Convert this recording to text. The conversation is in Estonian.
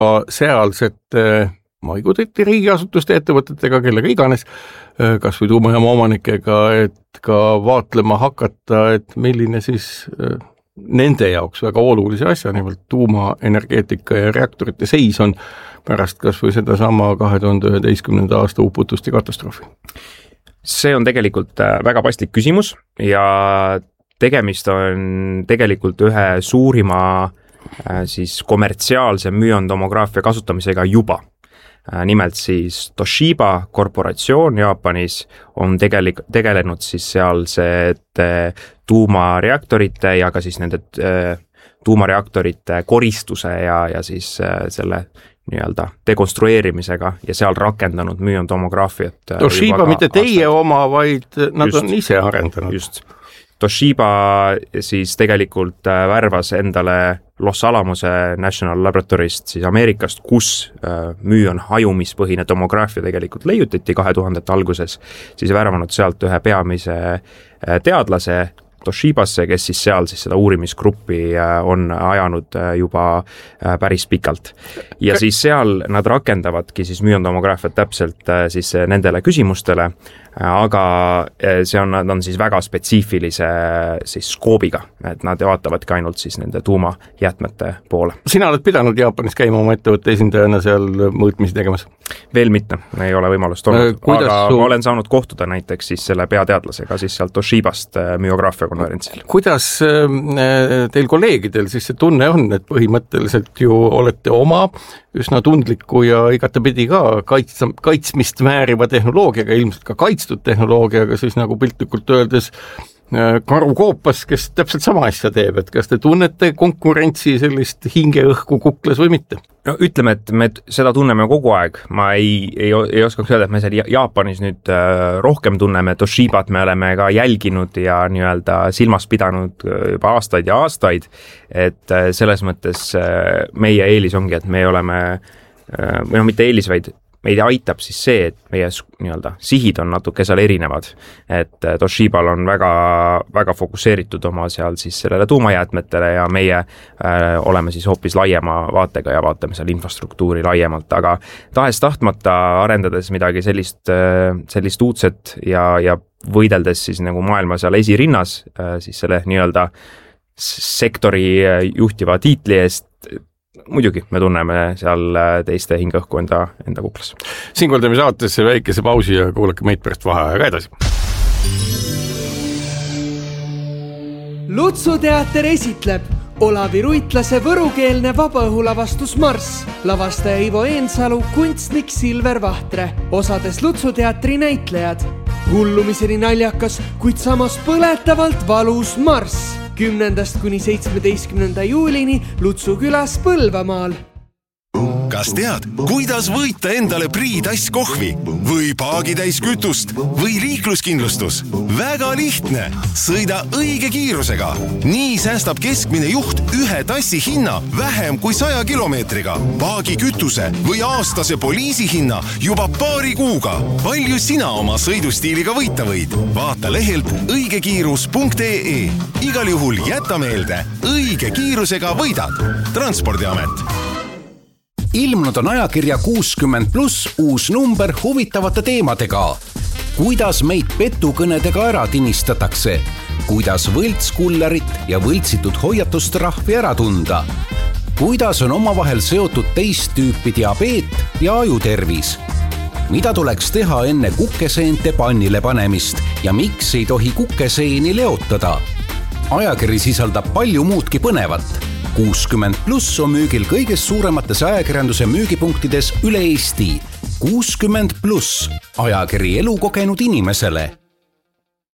sealsete maigudeti riigiasutuste ettevõtetega, kellega iganes, kas või tuumajaama omanikega, et ka vaatlema hakata, et milline siis nende jaoks väga olulise asja, nimelt tuumaenergeetika ja reaktorite seis on pärast kas või seda sama 2011. aasta uputust ja katastroofi. See on tegelikult väga paslik küsimus ja tegemist on tegelikult ühe suurima siis kommertsiaalse müontomograafia kasutamisega juba. Nimelt siis Toshiba korporatsioon Jaapanis on tegelenud siis sealsete tuumareaktorite ja ka siis nende tuumareaktorite koristuse ja siis selle nii-öelda dekonstrueerimisega ja seal rakendanud müontomograafiat. Toshiba mitte teie oma, vaid nad on ise arendanud. Just. Toshiba siis tegelikult värvas endale Los Alamose National Laboratorist siis Ameerikast, kus müün hajumispõhine tomograafia tegelikult leiutati 2000 alguses, siis värvanud sealt ühe peamise teadlase Toshibasse, kes siis seal siis seda uurimisgruppi on ajanud juba päris pikalt. Ja siis seal nad rakendavadki siis müontomograafiat täpselt siis nendele küsimustele, aga nad on siis väga spetsiifilise siis skoobiga, et nad vaatavadki ainult siis nende tuumajäätmete poole. Sina oled pidanud Jaapanis käima oma ettevõtte esindajana seal mõõtmisi tegemas? Veel mitte, ei ole võimalust olnud, aga ma olen saanud kohtuda näiteks siis selle peateadlasega siis sealt Toshibast müograafia konverentsil. Kuidas teil kolleegidel siis see tunne on, et põhimõtteliselt ju olete oma üsna tundliku ja igatepidi ka kaitsmist vääriva tehnoloogiaga, ilmselt ka kaitstud tehnoloogiaga, siis nagu piltlikult öeldes karukoopas, kes täpselt sama asja teeb, et kas te tunnete konkurentsi sellist hingeõhku kukles või mitte? No ütleme, et me seda tunneme kogu aeg, ma ei oskaks öelda, et me seal Jaapanis nüüd rohkem tunneme, Toshibat me oleme ka jälginud ja nii-öelda silmas pidanud juba aastaid ja aastaid, et selles mõttes meie eelis ongi, et me oleme, või mitte eelis, vaid meid aitab siis see, et meie nii-öelda sihid on natuke seal erinevad, et Toshibal on väga, väga fokusseeritud oma seal siis sellele tuumajäätmetele ja meie oleme siis hoopis laiema vaatega ja vaatame seal infrastruktuuri laiemalt, aga tahes-tahtmata arendades midagi sellist uudset ja võideldes siis nagu maailma seal esirinnas siis selle nii-öelda sektori juhtiva tiitli eest, muidugi me tunneme seal teiste hingeõhku enda kuklas. Siinkohal teeme saatesse väikese pausi ja kuulake meid pärast vaheajaga edasi. Lutsuteater esitleb Olavi Ruitlase võrukeelne vabaõhulavastus Marss, lavastaja Ivo Eensalu, kunstnik Silver Vahtre, osades Lutsuteatri näitlejad. Hullumiseni naljakas, kuid samas põletavalt valus Marss. 10. kuni 17. juulini Lutsu külas Põlvamaal. Kas tead, kuidas võita endale Priidass kohvi või paagitäis kütust või liikluskindlustus? Väga lihtne! Sõida õige kiirusega. Nii säästab keskmine juht ühe tassi hinna vähem kui 100 kilomeetriga. Paagi kütuse või aastase poliisi hinna juba paari kuuga. Palju sina oma sõidustiiliga võita võid? Vaata lehelt õigekiirus.ee. Igal juhul jäta meelde, õige kiirusega võidad. Transpordiamet. Ilmunud on ajakirja 60+ uus number huvitavate teemadega. Kuidas meid petukõnedega ära tinistatakse? Kuidas võltskullerit ja võltsitud hoiatustrahvi ära tunda? Kuidas on omavahel seotud teist tüüpi diabeet ja ajutervis? Mida tuleks teha enne kukeseente pannile panemist ja miks ei tohi kukeseeni leotada? Ajakiri sisaldab palju muudki põnevat. 60+ on müügil kõigest suuremates ajakirjanduse müügipunktides üle Eesti. 60+, ajakiri elukogenud inimesele.